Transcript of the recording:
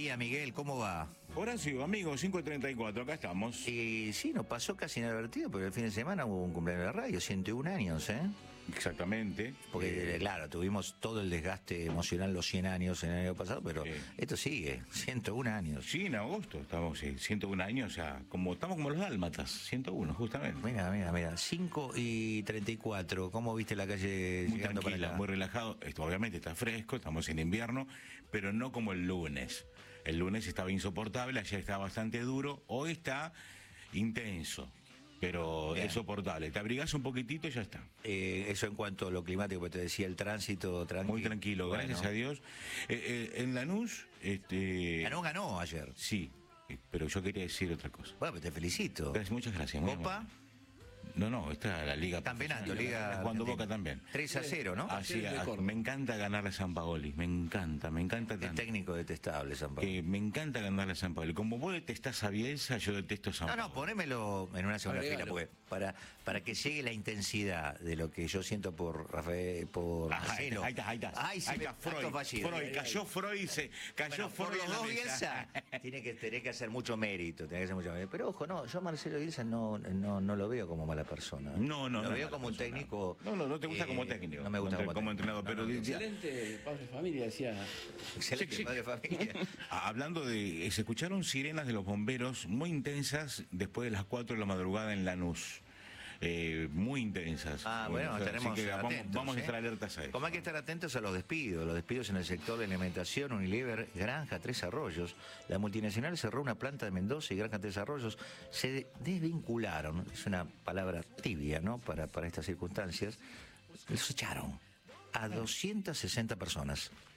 día, Miguel, ¿cómo va? Horacio, amigo, 5:34, acá estamos. Y sí, nos pasó casi inadvertido, porque el fin de semana hubo un cumpleaños de radio, 101 años, ¿eh? Exactamente. Porque, claro, tuvimos todo el desgaste emocional los 100 años en el año pasado, pero esto sigue, 101 años. Sí, en agosto estamos, 101 años, o sea, estamos como los dálmatas, 101, justamente. Mira, 5:34, ¿cómo viste la calle Muy llegando para tranquila, acá? muy relajado. Esto obviamente está fresco, estamos en invierno, pero no como el lunes. El lunes estaba insoportable, ayer estaba bastante duro, hoy está intenso. Pero Bien. es soportable. Te abrigás un poquitito y ya está. Eso en cuanto a lo climático, porque te decía el tránsito tranquilo. Muy tranquilo, Bueno. gracias a Dios. En Lanús... Ganó ayer. Sí, pero yo quería decir otra cosa. Bueno, pues te felicito. Gracias, muchas gracias. muy Copa, amable. No, esta es la Liga campeonato, profesional, Liga. Cuando Argentina. Boca también. 3-0, ¿no? Así, me encanta ganarle a San Paoli, me encanta El tanto. técnico detestable, San Pablo. Me encanta ganarle a San Paoli. Como vos detestás a Bielsa, yo detesto a San Paoli. No, ponémelo en una segunda fila, porque para que llegue la intensidad de lo que yo siento por Rafael, por Marcelo. Ahí está. Ay, sí, Ahí está acto fallido. Cayó Freud, Bueno, por Freud los en la dos mesa. Bielsa tenés que hacer mucho mérito, pero ojo, no, yo a Marcelo Bielsa no lo veo como mala persona. No, lo veo mala como un persona. técnico. No te gusta como técnico. No me gusta como entrenador, pero Excelente padre de familia, decía. Excelente Sí. padre de familia. Hablando de... Se escucharon sirenas de los bomberos muy intensas después de las 4 de la madrugada en Lanús. Muy intensas. Bueno, así estaremos que atentos. vamos a estar alertas a eso. Como hay que estar atentos a los despidos en el sector de alimentación, Unilever, Granja Tres Arroyos. La multinacional cerró una planta de Mendoza y Granja Tres Arroyos se desvincularon, es una palabra tibia, ¿no? Para estas circunstancias, los echaron a 260 personas.